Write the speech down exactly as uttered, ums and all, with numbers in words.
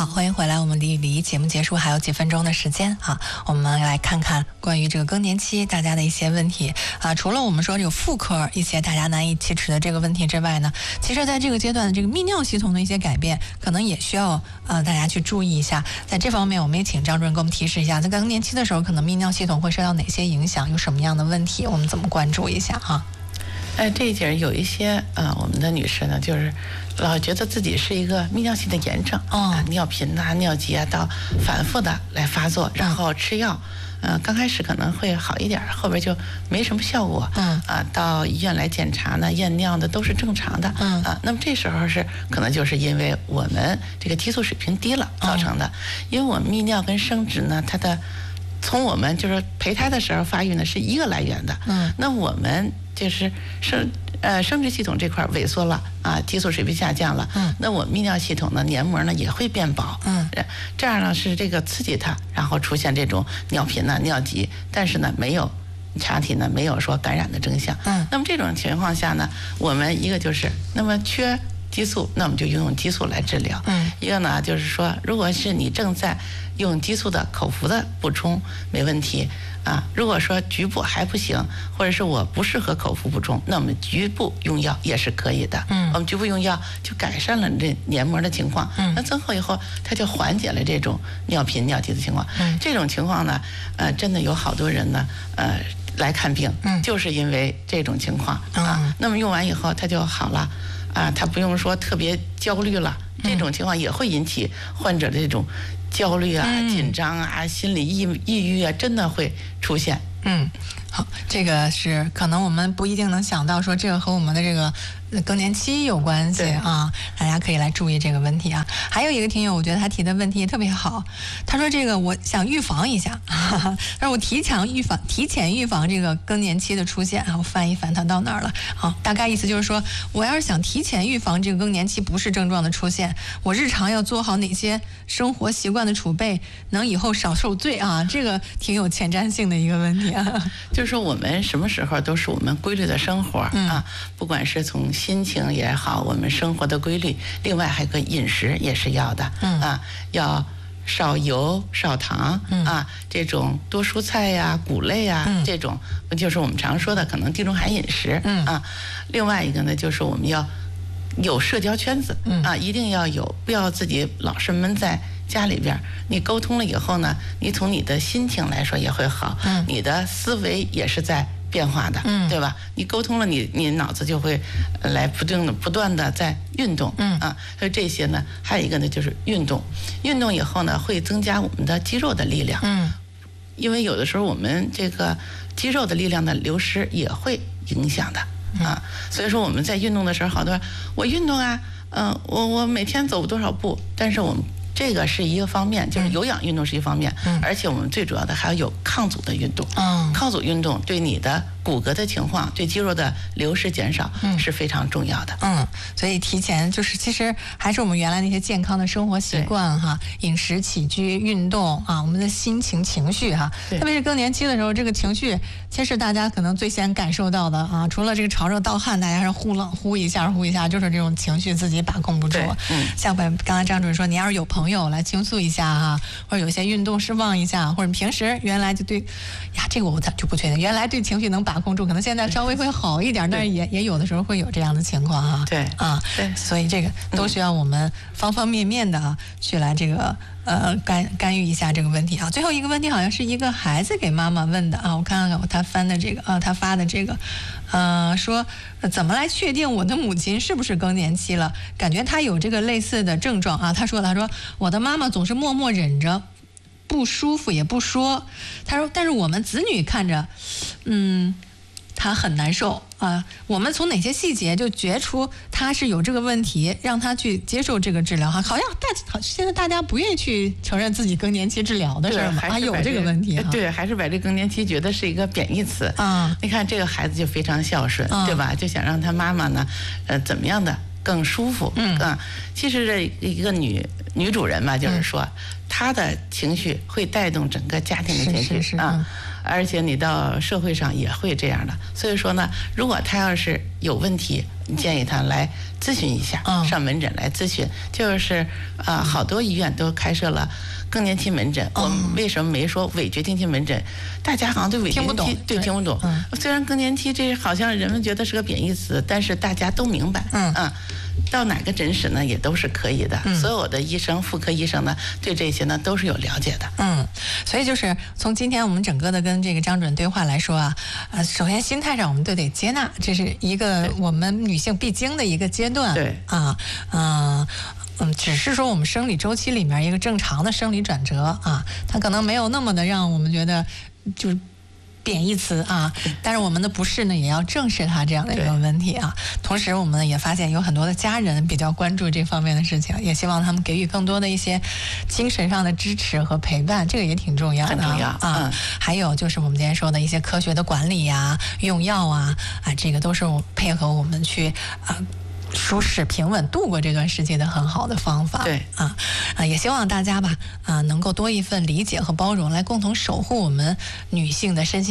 欢迎回来，我们离离节目结束还有几分钟的时间啊，我们来看看关于这个更年期大家的一些问题啊。除了我们说这个妇科一些大家难以启齿的这个问题之外呢，其实在这个阶段的这个泌尿系统的一些改变，可能也需要呃大家去注意一下。在这方面，我们也请张主任给我们提示一下，在更年期的时候，可能泌尿系统会受到哪些影响，有什么样的问题，我们怎么关注一下啊？ 呃，这一节有一些呃，我们的女士呢，就是老觉得自己是一个泌尿系的炎症， 哦啊，尿频呐、尿急啊，到反复的来发作，然后吃药，呃，刚开始可能会好一点，后边就没什么效果， 嗯， 啊，到医院来检查呢，验尿的都是正常的， 嗯， 啊，那么这时候是可能就是因为我们这个激素水平低了造成的，因为我们泌尿跟生殖呢，它的从我们就是胚胎的时候发育呢是一个来源的， 嗯， 那我们就是生呃生殖系统这块萎缩了啊，激素水平下降了， 嗯， 那我泌尿系统呢黏膜呢也会变薄， 嗯， 这样呢是这个刺激它，然后出现这种尿频呢、尿急，但是呢没有查体呢没有说感染的征象， 嗯， 那么这种情况下呢，我们一个就是那么缺激素，那我们就用激素来治疗， 嗯， 一个呢就是说，如果是你正在用激素的口服的补充没问题啊，如果说局部还不行，或者是我不适合口服补充，那我们局部用药也是可以的。 嗯， 我们局部用药就改善了这黏膜的情况。 嗯， 那增厚以后，它就缓解了这种尿频、尿急的情况。 嗯， 这种情况呢，呃，真的有好多人呢，呃，来看病， 嗯， 就是因为这种情况、 嗯、 啊。那么用完以后，它就好了。啊，他不用说特别焦虑了，这种情况也会引起患者的这种焦虑啊、 嗯、 紧张啊、心理抑抑郁啊，真的会出现。 嗯，好，这个是可能我们不一定能想到说这个和我们的这个更年期有关系啊，大家可以来注意这个问题啊。还有一个听友，我觉得他提的问题特别好，他说这个我想预防一下，让我提前预防、提前预防这个更年期的出现啊。我翻一翻，他到哪儿了？好，大概意思就是说，我要是想提前预防这个更年期不适症状的出现，我日常要做好哪些生活习惯的储备，能以后少受罪啊？这个挺有前瞻性的一个问题啊。 就是说我们什么时候都是我们规律的生活、嗯、啊，不管是从心情也好，我们生活的规律，另外还有个饮食也是要的，嗯啊，要少油少糖、嗯、啊，这种多蔬菜呀、谷类呀、嗯，这种就是我们常说的可能地中海饮食，嗯啊，另外一个呢就是我们要有社交圈子，嗯啊，一定要有，不要自己老是闷在家里边。你沟通了以后呢，你从你的心情来说也会好，嗯，你的思维也是在变化的，嗯，对吧？你沟通了，你你脑子就会来不断的不断的在运动，嗯啊，所以这些呢，还有一个呢就是运动，运动以后呢会增加我们的肌肉的力量，嗯，因为有的时候我们这个肌肉的力量的流失也会影响的。啊，所以说我们在运动的时候，好多人我运动啊，嗯、呃，我我每天走多少步，但是我们这个是一个方面，就是有氧运动是一方面，嗯，而且我们最主要的还要有抗阻的运动，嗯，抗阻运动对你的骨骼的情况，对肌肉的流失减少，嗯，是非常重要的， 嗯，所以提前就是其实还是我们原来那些健康的生活习惯哈，饮食起居、运动啊，我们的心情情绪哈，特别是更年期的时候，这个情绪其实大家可能最先感受到的啊，除了这个潮热盗汗，大家是忽冷忽一下忽一下，就是这种情绪自己把控不住。嗯，像刚才张主任说，你要是有朋友来倾诉一下哈，或者有些运动释放一下，或者平时原来就对呀，这个我就不确定，原来对情绪能把控住，可能现在稍微会好一点，但是也也有的时候会有这样的情况哈。 对啊，对，所以这个都需要我们方方面面的去来这个呃干干预一下这个问题啊。最后一个问题好像是一个孩子给妈妈问的啊，我看看他翻的这个啊，他发的这个，呃，说、呃、怎么来确定我的母亲是不是更年期了？感觉她有这个类似的症状啊。他说他说我的妈妈总是默默忍着。不舒服也不说，他说，但是我们子女看着，嗯，他很难受啊。我们从哪些细节就觉出他是有这个问题，让他去接受这个治疗哈？好像大好现在大家不愿意去承认自己更年期治疗的事儿嘛，还有这个问题哈。 对，还是把这更年期觉得是一个贬义词啊。你看这个孩子就非常孝顺，对吧？就想让他妈妈呢，呃，怎么样的更舒服，嗯啊。其实这一个女女主人嘛，就是说。嗯他的情绪会带动整个家庭的情绪是是是啊。 嗯而且你到社会上也会这样的，所以说呢，如果他要是有问题，你建议他来咨询一下， 嗯、 上门诊来咨询。就是啊、呃，好多医院都开设了更年期门诊。嗯、我们为什么没说伪绝经期门诊？大家好像对伪绝经期对听不懂。嗯、虽然更年期这好像人们觉得是个贬义词，但是大家都明白。嗯啊。到哪个诊室呢，也都是可以的。嗯、所有的医生、妇科医生呢，对这些呢都是有了解的。 嗯，所以就是从今天我们整个的跟这个张主任对话来说啊，呃，首先心态上我们都得接纳，这是一个我们女性必经的一个阶段。 对啊，嗯、呃。嗯，只是说我们生理周期里面一个正常的生理转折啊，它可能没有那么的让我们觉得就是贬义词啊，但是我们的不适呢，也要正视它这样的一个问题啊。同时，我们也发现有很多的家人比较关注这方面的事情，也希望他们给予更多的一些精神上的支持和陪伴，这个也挺重要的， 很重要啊。 嗯、 还有就是我们今天说的一些科学的管理呀、用药啊啊，这个都是配合我们去啊。舒适平稳度过这段时间的很好的方法。 对啊啊，也希望大家吧啊能够多一份理解和包容，来共同守护我们女性的身心